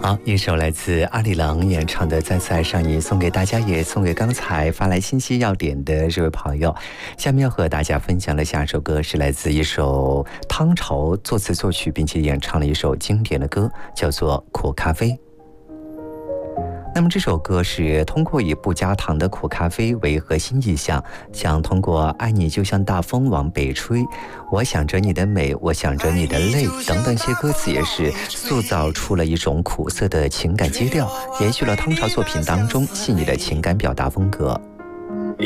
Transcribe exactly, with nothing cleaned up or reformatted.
好，一首来自阿里郎演唱的《再次爱上你》，送给大家，也送给刚才发来信息要点的这位朋友。下面要和大家分享的下首歌是来自一首汤潮作词作曲并且演唱了一首经典的歌，叫做《苦咖啡》。那么这首歌是通过以不加糖的苦咖啡为核心意象，想通过爱你就像大风往北吹，我想着你的美，我想着你的泪等等一些歌词，也是塑造出了一种苦涩的情感基调，延续了汤潮作品当中细腻的情感表达风格。